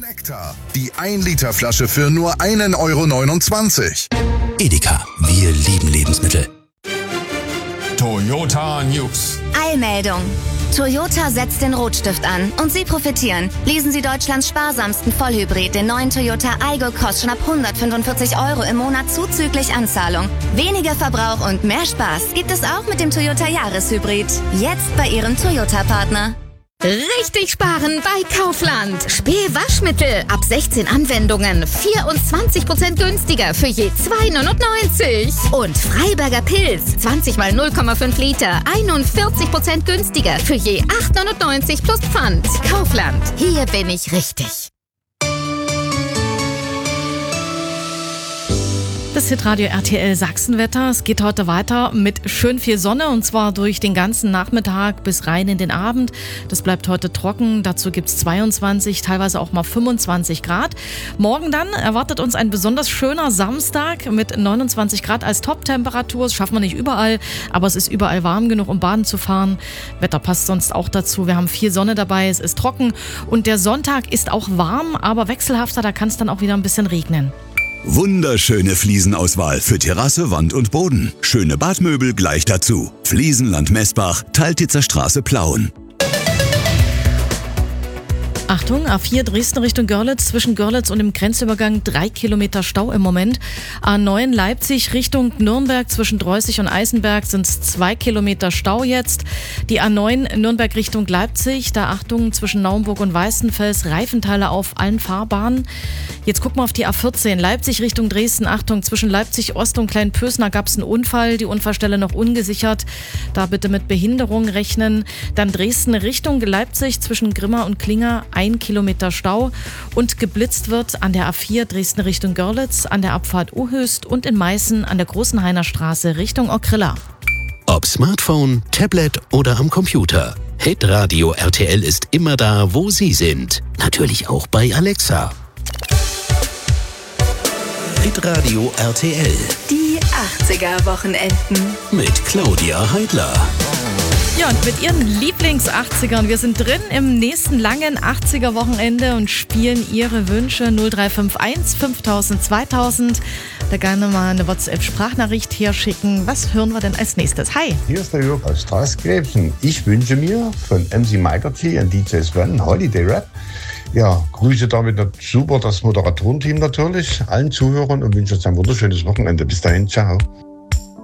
Nektar, die 1-Liter-Flasche für nur 1,29 €. Edeka, wir lieben Lebensmittel. Toyota News. Eilmeldung. Toyota setzt den Rotstift an und Sie profitieren. Lesen Sie Deutschlands sparsamsten Vollhybrid, den neuen Toyota Aygo, kostet schon ab 145 € im Monat zuzüglich Anzahlung. Weniger Verbrauch und mehr Spaß gibt es auch mit dem Toyota Jahreshybrid. Jetzt bei Ihrem Toyota-Partner. Richtig sparen bei Kaufland. Spee-Waschmittel ab 16 Anwendungen 24% günstiger für je 2,99 €. Und Freiberger Pilz 20 mal 0,5 Liter 41% günstiger für je 8,99 € plus Pfand. Kaufland, hier bin ich richtig. Das Hitradio RTL Sachsenwetter. Es geht heute weiter mit schön viel Sonne und zwar durch den ganzen Nachmittag bis rein in den Abend. Das bleibt heute trocken. Dazu gibt's 22, teilweise auch mal 25 Grad. Morgen dann erwartet uns ein besonders schöner Samstag mit 29 Grad als Top-Temperatur. Das schaffen wir nicht überall, aber es ist überall warm genug, um baden zu fahren. Wetter passt sonst auch dazu. Wir haben viel Sonne dabei, es ist trocken und der Sonntag ist auch warm, aber wechselhafter. Da kann es dann auch wieder ein bisschen regnen. Wunderschöne Fliesenauswahl für Terrasse, Wand und Boden. Schöne Badmöbel gleich dazu. Fliesenland Messbach, Taltitzer Straße, Plauen. Achtung, A4 Dresden Richtung Görlitz, zwischen Görlitz und dem Grenzübergang 3 Kilometer Stau im Moment. A9 Leipzig Richtung Nürnberg, zwischen Dreußig und Eisenberg sind es 2 Kilometer Stau jetzt. Die A9 Nürnberg Richtung Leipzig, da Achtung, zwischen Naumburg und Weißenfels, Reifenteile auf allen Fahrbahnen. Jetzt gucken wir auf die A14 Leipzig Richtung Dresden, Achtung, zwischen Leipzig Ost und Kleinpösner gab es einen Unfall, die Unfallstelle noch ungesichert, da bitte mit Behinderung rechnen. Dann Dresden Richtung Leipzig, zwischen Grimma und Klinger, 1 Kilometer Stau und geblitzt wird an der A4 Dresden Richtung Görlitz, an der Abfahrt Uhöst und in Meißen an der Großenhainer Straße Richtung Ockrilla. Ob Smartphone, Tablet oder am Computer. Hitradio RTL ist immer da, wo Sie sind. Natürlich auch bei Alexa. Hitradio RTL. Die 80er-Wochenenden. Mit Claudia Heidler. Ja, und mit ihren Lieblings-80ern. Wir sind drin im nächsten langen 80er-Wochenende und spielen Ihre Wünsche 0351 5000 2000. Da gerne mal eine WhatsApp-Sprachnachricht herschicken. Was hören wir denn als nächstes? Hi. Hier ist der Jörg aus Straßkrebsen. Ich wünsche mir von MC Mike T und DJ Sven Holiday Rap. Ja, grüße damit super das Moderatorenteam natürlich, allen Zuhörern und wünsche euch ein wunderschönes Wochenende. Bis dahin, ciao.